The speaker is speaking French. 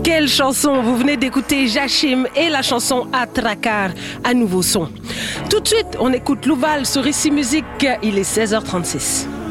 Quelle chanson! Vous venez d'écouter Jachim et la chanson Atrakar, à nouveau son. Tout de suite, on écoute Louval sur Ici Musique. Il est 16h36.